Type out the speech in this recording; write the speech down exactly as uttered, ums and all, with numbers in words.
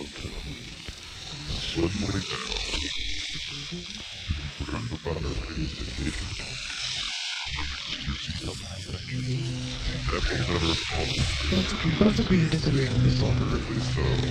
Suddenly now, forgotten about our presentation. Excuses of my thinking. That was another problem. Let's agree to disagree on this one. At least, uh,